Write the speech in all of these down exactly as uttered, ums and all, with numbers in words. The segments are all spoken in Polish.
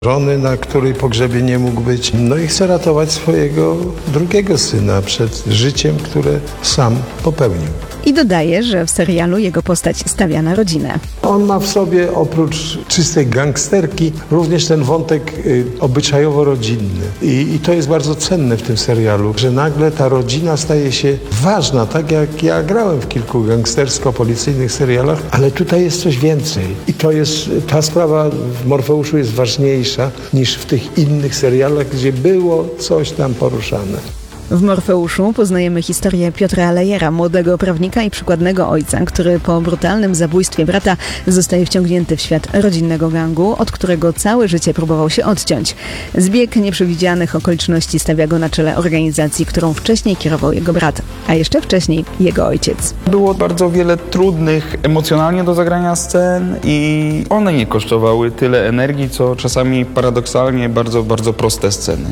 żony, na której pogrzebie nie mógł być. No i chce ratować swojego drugiego syna przed życiem, które sam popełnił. I dodaje, że w serialu jego postać stawia na rodzinę. On ma w sobie oprócz czystej gangsterki również ten wątek y, obyczajowo-rodzinny. I, I to jest bardzo cenne w tym serialu, że nagle ta rodzina staje się ważna, tak jak ja grałem w kilku gangstersko-policyjnych serialach, ale tutaj jest coś więcej. I to jest, ta sprawa w Morfeuszu jest ważniejsza niż w tych innych serialach, gdzie było coś tam poruszane. W Morfeuszu poznajemy historię Piotra Lejera, młodego prawnika i przykładnego ojca, który po brutalnym zabójstwie brata zostaje wciągnięty w świat rodzinnego gangu, od którego całe życie próbował się odciąć. Zbieg nieprzewidzianych okoliczności stawia go na czele organizacji, którą wcześniej kierował jego brat, a jeszcze wcześniej jego ojciec. Było bardzo wiele trudnych emocjonalnie do zagrania scen i one nie kosztowały tyle energii, co czasami paradoksalnie bardzo, bardzo proste sceny.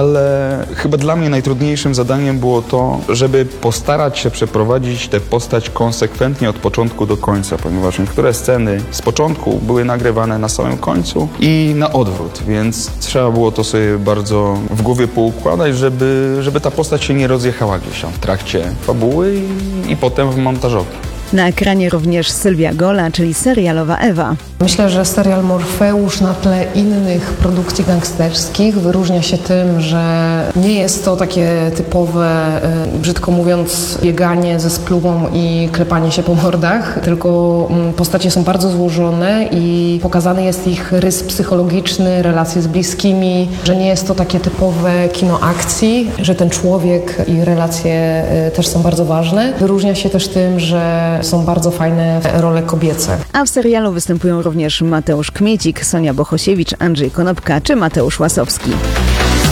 Ale chyba dla mnie najtrudniejszym zadaniem było to, żeby postarać się przeprowadzić tę postać konsekwentnie od początku do końca, ponieważ niektóre sceny z początku były nagrywane na samym końcu i na odwrót, więc trzeba było to sobie bardzo w głowie poukładać, żeby, żeby ta postać się nie rozjechała gdzieś tam w trakcie fabuły i, i potem w montażowni. Na ekranie również Sylwia Gola, czyli serialowa Ewa. Myślę, że serial Morfeusz na tle innych produkcji gangsterskich wyróżnia się tym, że nie jest to takie typowe, brzydko mówiąc, bieganie ze spluwą i klepanie się po mordach, tylko postacie są bardzo złożone i pokazany jest ich rys psychologiczny, relacje z bliskimi, że nie jest to takie typowe kino akcji, że ten człowiek i relacje też są bardzo ważne. Wyróżnia się też tym, że są bardzo fajne role kobiece. A w serialu występują również Mateusz Kmiecik, Sonia Bohosiewicz, Andrzej Konopka czy Mateusz Łasowski.